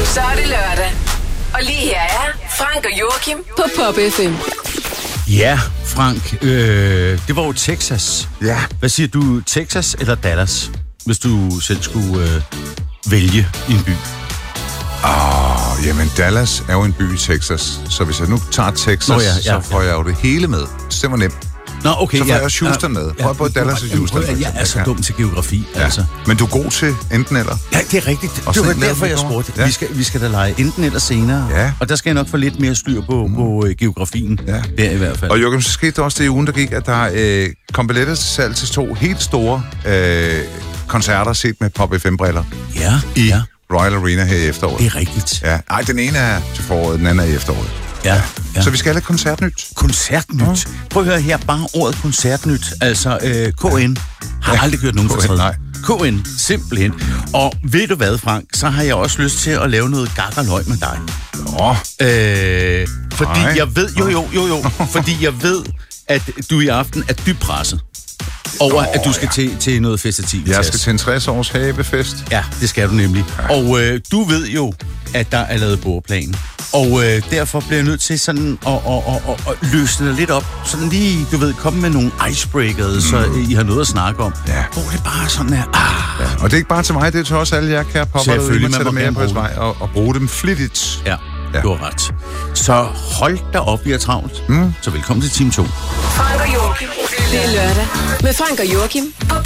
Så er det lørdag. Og lige her er Frank og Joachim på Pop FM. Ja, Frank, det var jo Texas. Ja. Hvad siger du, Texas eller Dallas, hvis du selv skulle vælge en by? Jamen Dallas er jo en by i Texas, så hvis jeg nu tager Texas, så får jeg jo det hele med. Det var nemt. Nå, okay, så får jeg også Houston med. Prøv både Dallas og Houston. Jeg er så dum til geografi, altså. Men du er god til enten eller. Ja, det er rigtigt. Det var derfor, jeg spurgte. Ja. Vi skal da lege enten eller senere. Ja. Og der skal jeg nok få lidt mere styr på geografien. Ja. Der i hvert fald. Og Joachim, så skete der også det i ugen, der gik, at der kom billetter til salg til 2 helt store koncerter set med Pop FM-briller. Ja. I Royal Arena her i efteråret. Det er rigtigt. Ja. Ej, den ene er til foråret, den anden er i efteråret. Ja. Så vi skal have lidt koncertnyt. Koncertnyt? Prøv at høre her, bare ordet koncertnyt. Altså, KN har aldrig gjort nogen fortræd. Nej. KN, simpelthen. Og ved du hvad, Frank, så har jeg også lyst til at lave noget gakkerløg med dig. Fordi jeg ved, fordi jeg ved, at du i aften er dybt presset over, at du skal til noget festivitas. Jeg skal til en 60-års havefest. Ja, det skal du nemlig. Ja. Og du ved jo, at der er lavet bordplan. Og derfor bliver jeg nødt til sådan at løsne det lidt op. Sådan lige, du ved, komme med nogle icebreakers, så I har noget at snakke om. Ja. Hvor det bare sådan er... Ja. Og det er ikke bare til mig, det er til også alle jer kære popper, der vil tage med på jeres vej og bruge dem flittigt. Ja, du har ret. Så hold da op, vi er travlt. Så velkommen til Team 2. Frank og Joachim. Det er lørdag med Frank og Joachim på